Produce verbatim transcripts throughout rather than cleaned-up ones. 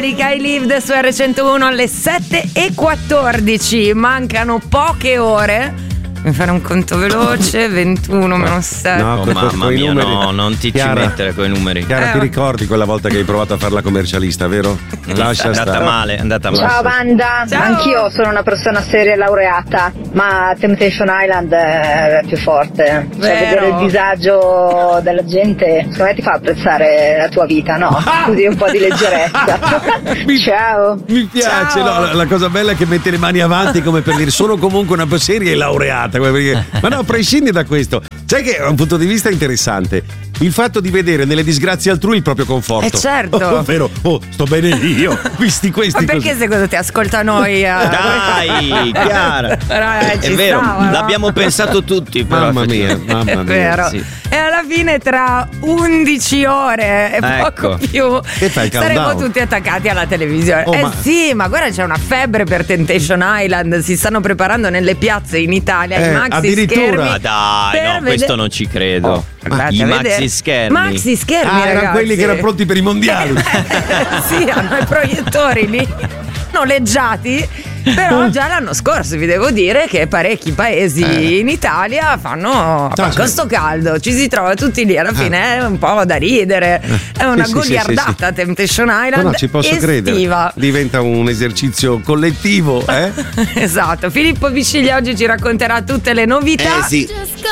Metallica, I Lived su R centouno alle sette e quattordici. Mancano poche ore. Mi fare un conto veloce, ventuno meno sette. No, Oh, que- mamma quei mia, numeri. no, non ti Chiara, ci mettere coi numeri. Chiara, Eh, ti ma- ricordi quella volta che hai provato a fare la commercialista, vero? Lascia è andata stare. male, è andata male. Ciao banda, Ciao. anch'io sono una persona seria e laureata, ma Temptation Island è più forte. Cioè, Vero. vedere il disagio della gente, secondo me ti fa apprezzare la tua vita, no? Così un po' di leggerezza. Mi- Ciao. Mi piace, Ciao. no, la, la cosa bella è che mette le mani avanti come per dire sono comunque una seria e laureata. come perché- ma no, prescindi da questo. Sai che è un punto di vista interessante il fatto di vedere nelle disgrazie altrui il proprio conforto. Eh, certo. Oh, vero, oh, sto bene io. Visti questi Ma perché così. secondo te ascolta noi? eh? Dai, Chiara. Però, eh, È ci vero, stava, no? l'abbiamo pensato tutti. Però Mamma mia, effettivamente. mamma È mia. vero. sì. E alla fine tra undici ore e Ecco. poco più Che fai, il saremo countdown? tutti attaccati alla televisione. Oh, eh ma- sì, ma guarda, c'è una febbre per Temptation Island. Si stanno preparando nelle piazze in Italia Eh, i maxi addirittura. schermi. Ma dai, per no, vedere- questo non ci credo. Oh, Guardate I a maxi vedere. schermi. Maxi schermi, Ah, erano ragazzi. quelli che erano pronti per i mondiali. Sì, hanno i proiettori lì noleggiati. Però già l'anno scorso vi devo dire che parecchi paesi Eh. in Italia fanno Sì. con sto caldo, ci si trova tutti lì, alla fine è un po' da ridere, è una Sì, sì, sì, goliardata sì, sì. Temptation No, Island no, ci posso estiva. credere. Diventa un esercizio collettivo, eh? Esatto, Filippo Bisciglia oggi ci racconterà tutte le novità. Eh sì,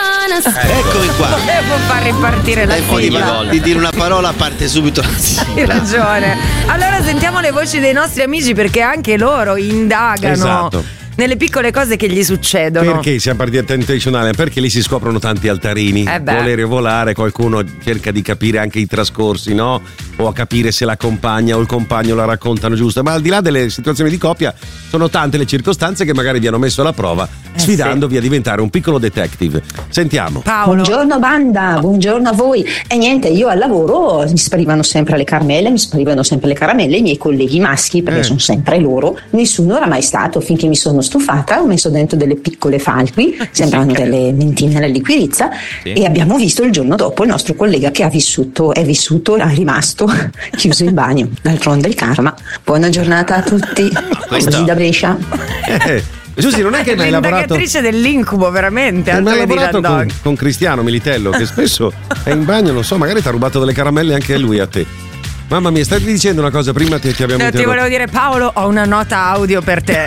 eccomi qua. Volevo far ripartire la Tempo di, sigla. di dire una parola parte subito la sigla. Hai ragione. Allora sentiamo le voci dei nostri amici perché anche loro indagano Esatto. nelle piccole cose che gli succedono. Perché siamo partiti a Temptation Island? Perché lì si scoprono tanti altarini. Eh beh. Volere volare, qualcuno cerca di capire anche i trascorsi, no? O a capire se la compagna o il compagno la raccontano giusta. Ma al di là delle situazioni di coppia, sono tante le circostanze che magari vi hanno messo alla prova, Eh sfidandovi a diventare un piccolo detective. Sentiamo. Paolo. Buongiorno banda, buongiorno a voi. E niente, io al lavoro mi sparivano sempre le caramelle, mi sparivano sempre le caramelle, i miei colleghi maschi, perché Eh. sono sempre loro, nessuno era mai stato, finché mi sono stufata, ho messo dentro delle piccole falqui, sembravano delle mentine alla liquirizia, Sì. e abbiamo visto il giorno dopo il nostro collega che ha vissuto, è vissuto, è rimasto chiuso in bagno. D'altronde il karma. Buona giornata a tutti. Questo- Così da Brescia. Eh, Giussi, non è che mi hai lavorato. L'indagatrice dell'incubo, veramente. Eh, ma altro hai che di lavorato con, Landog. con Cristiano Militello, che spesso è in bagno, non so, magari ti ha rubato delle caramelle anche lui a te. Mamma mia, stavi dicendo una cosa prima, ti, ti abbiamo Eh, ti interrotto. volevo dire, Paolo, ho una nota audio per te.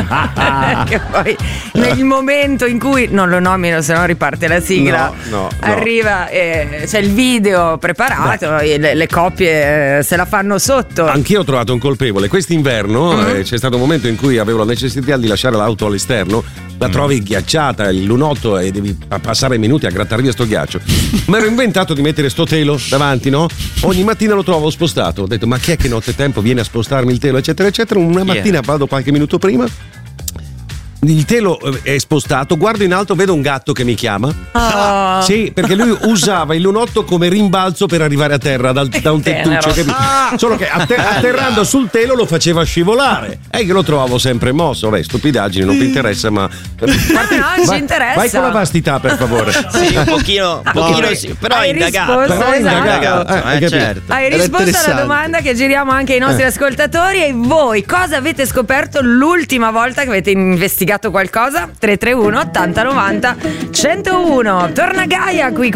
Che poi nel momento in cui non lo nomino, se no riparte la sigla. No, no, no. Arriva e c'è il video preparato e le, le coppie eh, se la fanno sotto. Anch'io ho trovato un colpevole. Quest'inverno Mm-hmm. eh, c'è stato un momento in cui avevo la necessità di lasciare l'auto all'esterno. La trovi ghiacciata, il lunotto, e devi pa- passare minuti a grattar via sto ghiaccio. Mi ero inventato di mettere sto telo davanti, no? Ogni mattina lo trovo spostato. Ho detto, ma chi è che nottetempo viene a spostarmi il telo, eccetera, eccetera. Una Chi è? mattina vado qualche minuto prima. Il telo eh, è spostato, guardo in alto, vedo un gatto che mi chiama. Oh. Sì, perché lui usava il lunotto come rimbalzo per arrivare a terra dal- da un tettuccio. tenero. capito? Solo che atter- atterrando sul telo lo faceva scivolare. E io lo trovavo sempre mosso. Vabbè, stupidaggini, non mi interessa, ma. no, ci vai, interessa. Vai con la vastità, per favore. Sì, un pochino, un pochino sì, però Hai è indagato. risposto, Però è esatto. indagato. Eh, hai eh, capito. certo. Hai Era risposto alla interessante. domanda che giriamo anche ai nostri Eh. ascoltatori. E voi cosa avete scoperto l'ultima volta che avete investigato qualcosa? tre tre uno ottanta novanta centouno. Torna Gaia qui con